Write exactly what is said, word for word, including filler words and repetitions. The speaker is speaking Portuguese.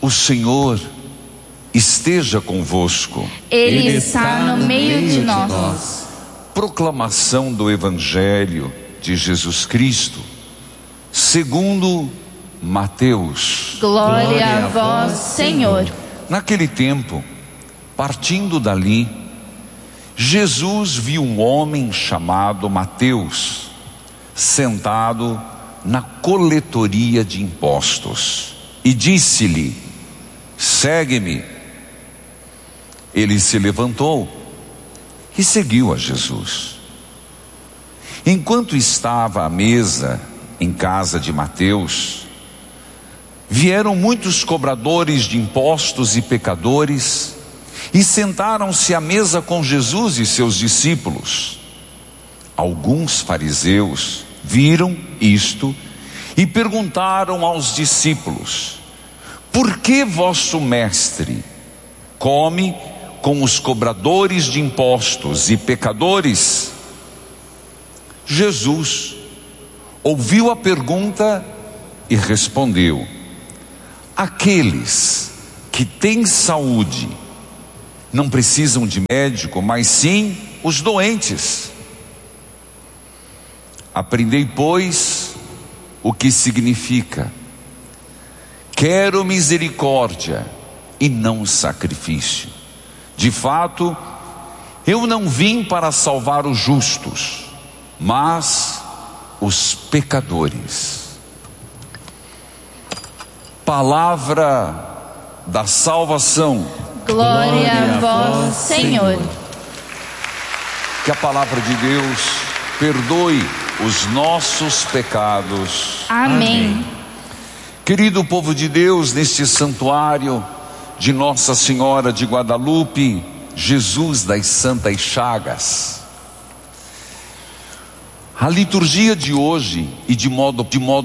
O Senhor esteja convosco. Ele está no meio de nós. Proclamação do Evangelho de Jesus Cristo, segundo Mateus. Glória a vós, Senhor. Naquele tempo, partindo dali, Jesus viu um homem chamado Mateus, sentado na coletoria de impostos, e disse-lhe: segue-me. Ele se levantou e seguiu a Jesus. Enquanto estava à mesa em casa de Mateus, vieram muitos cobradores de impostos e pecadores e sentaram-se à mesa com Jesus e seus discípulos. Alguns fariseus viram isto e perguntaram aos discípulos: por que vosso mestre come com os cobradores de impostos e pecadores? Jesus ouviu a pergunta e respondeu: aqueles que têm saúde não precisam de médico, mas sim os doentes. Aprendei, pois, o que significa: quero misericórdia e não sacrifício. De fato, eu não vim para salvar os justos, mas os pecadores. Palavra da salvação. Glória a vós, Senhor. Que a palavra de Deus perdoe os nossos pecados. Amém. Querido povo de Deus, neste santuário de Nossa Senhora de Guadalupe, Jesus das Santas Chagas, a liturgia de hoje, e de modo, de modo